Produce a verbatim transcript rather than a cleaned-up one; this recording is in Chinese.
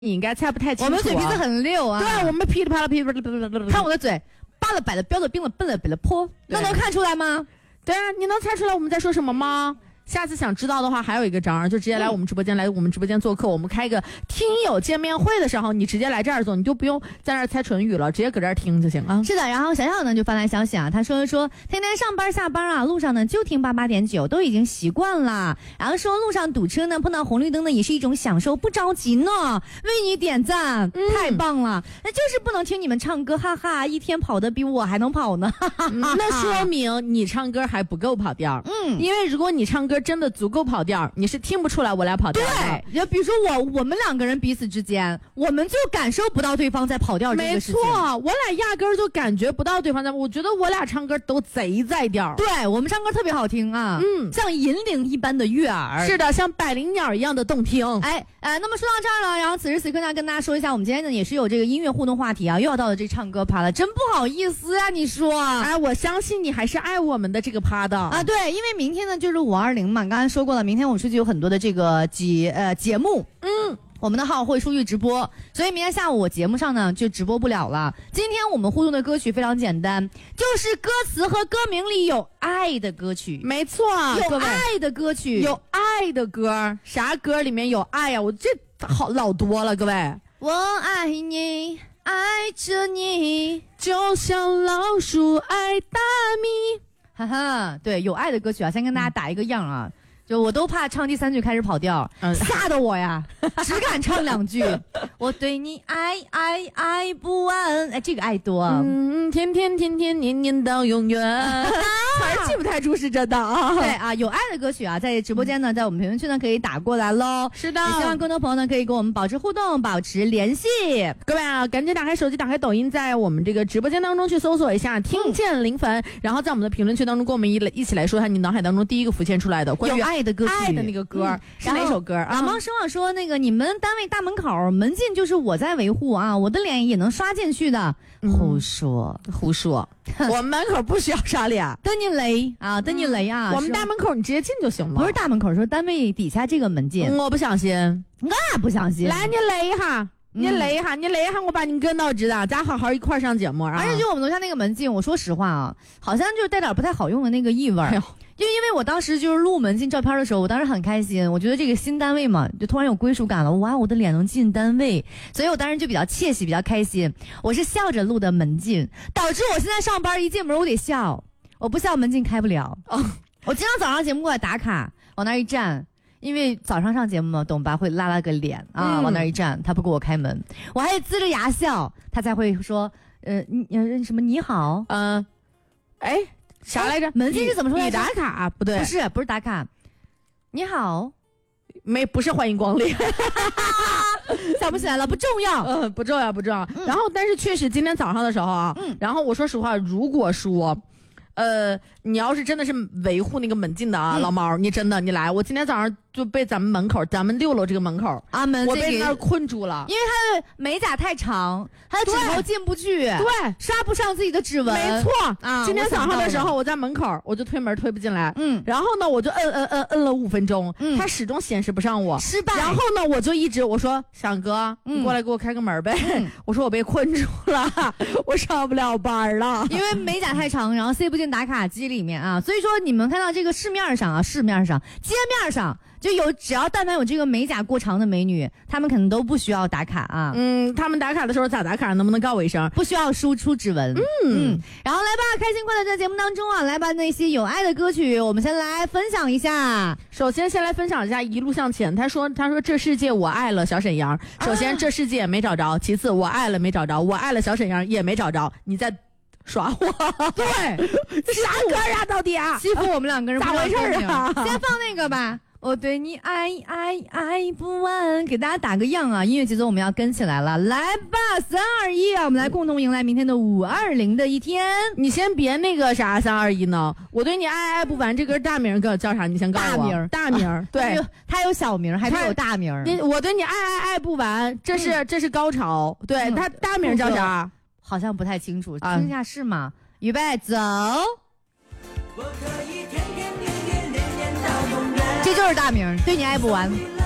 你应该猜不太清楚、啊。 我们嘴皮子很溜啊。 对，我们噼里啪啦噼里啪啦噼里啪啦。 看我的嘴，扒了摆了，标了冰了，笨了北了坡，那能看出来吗？ 对啊，你能猜出来我们在说什么吗？下次想知道的话，还有一个招儿，就直接来我们直播间、嗯、来我们直播间做客。我们开个听友见面会的时候，你直接来这儿做，你就不用在那儿猜唇语了，直接搁这儿听就行啊。 是的，然后小小呢就发来消息啊，他说说天天上班下班啊，路上呢就听八八点九，都已经习惯了。然后说路上堵车呢，碰到红绿灯呢也是一种享受，不着急呢。为你点赞，嗯、太棒了！那就是不能听你们唱歌，哈哈，一天跑得比我还能跑呢。哈哈哈哈那说明你唱歌还不够跑调。嗯，因为如果你唱歌真的足够跑调，你是听不出来我俩跑调的。 对，就比如说我我们两个人彼此之间，我们就感受不到对方在跑调这个事情。 没错，我俩压根儿就感觉不到对方在。我觉得我俩唱歌都贼在调。 对，我们唱歌特别好听啊，嗯，像银铃一般的悦耳。 是的，像百灵鸟一样的动听。 哎，呃，那么说到这儿了，然后此时此刻呢，跟大家说一下，我们今天呢也是有这个音乐互动话题啊，又要到了这唱歌趴了，真不好意思啊，你说？ 哎，我相信你还是爱我们的这个趴的啊。对，因为明天呢就是五二零嘛，刚才说过了，明天我们出去有很多的这个节呃节目，嗯，我们的号会出去直播，所以明天下午我节目上呢就直播不了了。今天我们互动的歌曲非常简单，就是歌词和歌名里有爱的歌曲。 没错， 有爱的歌曲， 有爱的歌，啥歌里面有爱呀、啊？我这好老多了，各位。 我爱你，爱着你， 就像老鼠爱大米。 哈哈，对，有爱的歌曲啊，先跟大家打一个样啊。嗯，就我都怕唱第三句开始跑调，嗯，吓得我呀，只敢唱两句。我对你爱爱爱不完，哎，这个爱多， 嗯，天天天天年年到永远，还是记不太住，是真的啊。 对啊，有爱的歌曲啊，在直播间呢，在我们评论区呢可以打过来喽。 是的， 也希望更多朋友呢可以跟我们保持互动，保持联系。 各位啊，赶紧打开手机，打开抖音，在我们这个直播间当中去搜索一下“听见零粉”，嗯，然后在我们的评论区当中跟我们一一起来说一下你脑海当中第一个浮现出来的关于有爱的歌曲。 爱的那个歌，嗯，是哪首歌啊？ 老猫生话说，那个你们单位大门口门禁就是我在维护啊，我的脸也能刷进去的。 嗯， 胡说胡说，我们门口不需要刷脸。 登你雷啊，登你雷啊！ 嗯，我们大门口你直接进就行了。 不是大门口，说单位底下这个门禁。 嗯，我不相信， 我不相信。 来，你雷一下。你雷一下，嗯，你雷一下，我把你跟到知道，咱好好一块上节目啊！ 而且就我们楼下那个门禁，我说实话啊，好像就是带点不太好用的那个异味。哎呦，就因为我当时就是录门禁照片的时候，我当时很开心，我觉得这个新单位嘛，就突然有归属感了。哇，我的脸能进单位，所以我当时就比较窃喜，比较开心。我是笑着录的门禁，导致我现在上班一进门我得笑，我不笑门禁开不了。哦，我经常早上节目过来打卡，往那一站。因为早上上节目嘛，懂吧？会拉拉个脸啊，嗯，往那一站，他不给我开门，我还呲着牙笑，他才会说，呃，你呃什么你好， 嗯，呃，哎，啥来着？ 门禁是怎么说来着？ 你打卡不对， 不是不是打卡，你好， 没不是欢迎光临， 想不起来了，不重要， 嗯，不重要不重要。嗯，然后，但是确实今天早上的时候啊，嗯，然后我说实话，如果说。呃，你要是真的是维护那个门禁的啊，嗯，老毛，你真的你来，我今天早上就被咱们门口，咱们六楼这个门口啊门， 我被那儿困住了， 因为他的美甲太长，他的指头进不去， 对， 刷不上自己的指纹， 没错啊。今天早上的时候，我在门口，我就推门推不进来，嗯，然后呢，我就摁摁摁摁了五分钟，嗯，他始终显示不上我， 失败。 然后呢，我就一直我说响哥，嗯，你过来给我开个门呗，嗯，我说我被困住了，我上不了班了， 因为美甲太长，然后塞不进打卡机里面啊，所以说你们看到这个市面上啊，市面上街面上就有，只要但凡有这个美甲过长的美女，她们可能都不需要打卡啊。 嗯，她们打卡的时候咋打卡？能不能告我一声？ 不需要输出指纹。嗯嗯。然后来吧，开心快乐在节目当中啊，来吧，那些有爱的歌曲，我们先来分享一下。 首先，先来分享一下《一路向前》。他说：“他说这世界我爱了小沈阳。首先，这世界没找着；其次，我爱了没找着；我爱了小沈阳也没找着。你在。”耍我， 对， 啥歌啊？到底啊？ 欺负我们两个人， 咋回事啊？ 先放那个吧。我对你爱爱爱不完，给大家打个样啊！音乐节奏我们要跟起来了，来吧，三二一啊！我们来共同迎来明天的五二零的一天。 你先别那个啥三二一呢，我对你爱爱不完，这歌大名叫叫啥？你先告诉我。 大名， 大名，啊，对， 他有小名，还是有大名。 你我对你爱爱爱不完，这是，嗯，这是高潮，对，他，嗯，大名叫啥？ 好像不太清楚，听一下是吗？预备走，这就是大名，对你爱不完。